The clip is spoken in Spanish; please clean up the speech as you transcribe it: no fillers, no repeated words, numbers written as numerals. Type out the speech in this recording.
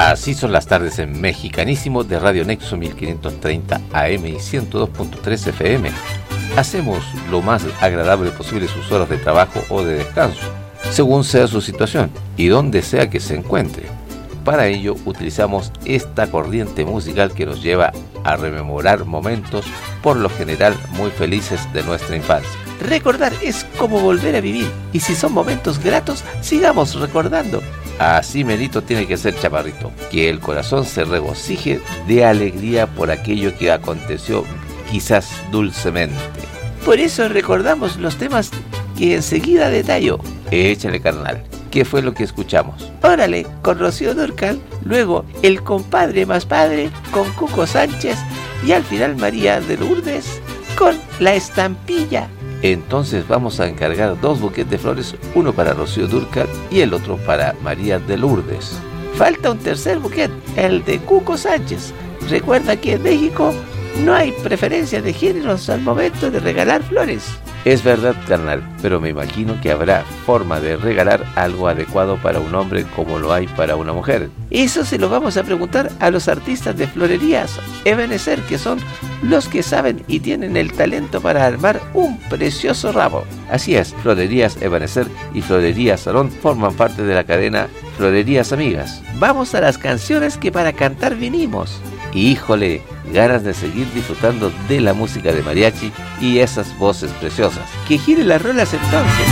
Así son las tardes en Mexicanísimo de Radio Nexo 1530 AM y 102.3 FM. Hacemos lo más agradable posible sus horas de trabajo o de descanso, según sea su situación y donde sea que se encuentre. Para ello utilizamos esta corriente musical que nos lleva a rememorar momentos, por lo general muy felices, de nuestra infancia. Recordar es como volver a vivir, y si son momentos gratos, sigamos recordando. Así merito tiene que ser, chaparrito, que el corazón se regocije de alegría por aquello que aconteció, quizás dulcemente. Por eso recordamos los temas que enseguida detallo. Échale, carnal. ¿Qué fue lo que escuchamos? Órale, con Rocío Dúrcal, luego El compadre más padre con Cuco Sánchez y al final María de Lourdes con La estampilla. Entonces vamos a encargar 2 buquetes de flores, uno para Rocío Dúrcal y el otro para María de Lourdes. Falta un tercer buquete, el de Cuco Sánchez. Recuerda que en México no hay preferencia de géneros al momento de regalar flores. Es verdad, carnal, pero me imagino que habrá forma de regalar algo adecuado para un hombre como lo hay para una mujer. Eso se lo vamos a preguntar a los artistas de Florerías Ebenezer, que son los que saben y tienen el talento para armar un precioso ramo. Así es, Florerías Ebenezer y Florerías Salón forman parte de la cadena Florerías Amigas. Vamos a las canciones que para cantar vinimos. Y híjole, ganas de seguir disfrutando de la música de mariachi y esas voces preciosas. Que giren las rolas entonces.